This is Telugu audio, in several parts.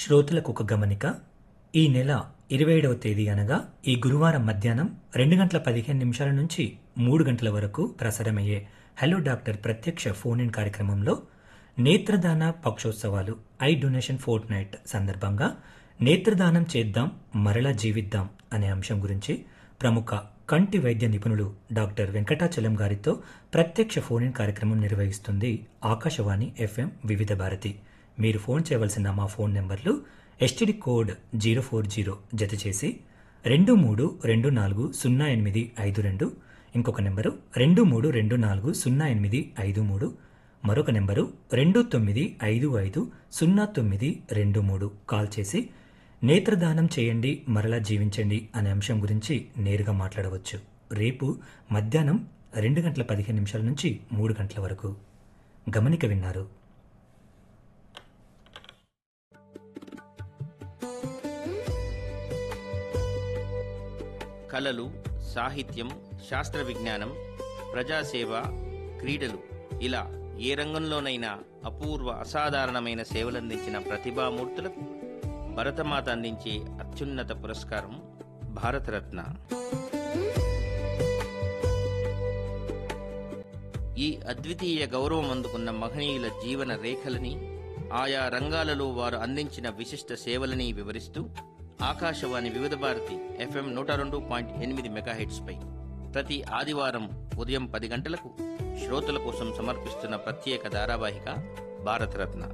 శ్రోతలకు ఒక గమనిక. ఈ నెల 27వ తేదీ అనగా ఈ గురువారం మధ్యాహ్నం 2:15 నుంచి 3 గంటల వరకు ప్రసారమయ్యే హలో డాక్టర్ ప్రత్యక్ష ఫోన్ ఇన్ కార్యక్రమంలో నేత్రదాన పక్షోత్సవాలు ఐ డొనేషన్ ఫోర్ట్ నైట్ సందర్భంగా నేత్రదానం చేద్దాం మరలా జీవిద్దాం అనే అంశం గురించి ప్రముఖ కంటి వైద్య నిపుణులు డాక్టర్ వెంకటాచలం గారితో ప్రత్యక్ష ఫోన్ ఇన్ కార్యక్రమం నిర్వహిస్తుంది ఆకాశవాణి FM వివిధ భారతి. మీరు ఫోన్ చేయవలసిన మా ఫోన్ నెంబర్లు ఎస్టీడీ కోడ్ 040 జత చేసి 23240852, ఇంకొక నెంబరు 23240853, మరొక నెంబరు 29550923 కాల్ చేసి నేత్రదానం చేయండి మరలా జీవించండి అనే అంశం గురించి నేరుగా మాట్లాడవచ్చు. రేపు మధ్యాహ్నం 2:15 నుంచి 3 గంటల వరకు. గమనిక విన్నారు. కళలు, సాహిత్యం, శాస్త్ర విజ్ఞానం, ప్రజాసేవ, క్రీడలు ఇలా ఏ రంగంలోనైనా అపూర్వ అసాధారణమైన సేవలందించిన ప్రతిభామూర్తులకు భరతమాత అందించే అత్యున్నత పురస్కారం భారతరత్న. ఈ అద్వితీయ గౌరవం అందుకున్న మహనీయుల జీవన రేఖలని, ఆయా రంగాలలో వారు అందించిన విశిష్ట సేవలని వివరిస్తూ ఆకాశవాణి వివిధ భారతి FM 102.8 మెగాహెట్స్ పై ప్రతి ఆదివారం ఉదయం 10 గంటలకు శ్రోతల కోసం సమర్పిస్తున్న ప్రత్యేక ధారావాహిక భారతరత్న.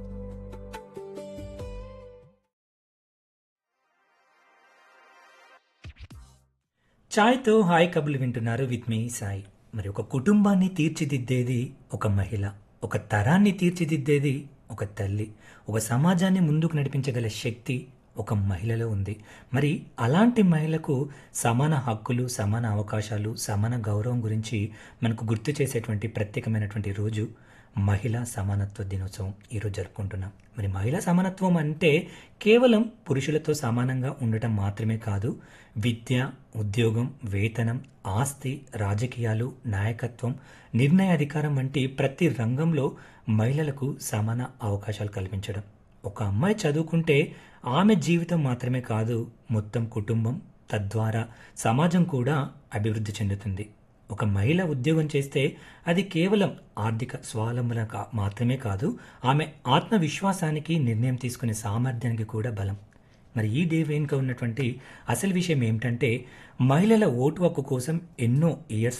ఛాయ్తో హాయ్ కబుర్లు వింటున్నారు విత్ మీ సాయి. మరి ఒక కుటుంబాన్ని తీర్చిదిద్దేది ఒక మహిళ, ఒక తరాన్ని తీర్చిదిద్దేది ఒక తల్లి, ఒక సమాజాన్ని ముందుకు నడిపించగల శక్తి ఒక మహిళలో ఉంది. మరి అలాంటి మహిళకు సమాన హక్కులు, సమాన అవకాశాలు, సమాన గౌరవం గురించి మనకు గుర్తు చేసేటువంటి ప్రత్యేకమైనటువంటి రోజు మహిళా సమానత్వ దినోత్సవం ఈరోజు జరుపుకుంటున్నాం. మరి మహిళా సమానత్వం అంటే కేవలం పురుషులతో సమానంగా ఉండటం మాత్రమే కాదు. విద్య, ఉద్యోగం, వేతనం, ఆస్తి, రాజకీయాలు, నాయకత్వం, నిర్ణయ అధికారం వంటి ప్రతి రంగంలో మహిళలకు సమాన అవకాశాలు కల్పించడం. ఒక అమ్మాయి చదువుకుంటే ఆమె జీవితం మాత్రమే కాదు, మొత్తం కుటుంబం, తద్వారా సమాజం కూడా అభివృద్ధి చెందుతుంది. ఒక మహిళ ఉద్యోగం చేస్తే అది కేవలం ఆర్థిక స్వావలంబన మాత్రమే కాదు, ఆమె ఆత్మవిశ్వాసానికి, నిర్ణయం తీసుకునే సామర్థ్యానికి కూడా బలం. మరి ఈ డే వెనుక ఉన్నటువంటి అసలు విషయం ఏమిటంటే మహిళల ఓటు హక్కు కోసం ఎన్నో ఇయర్స్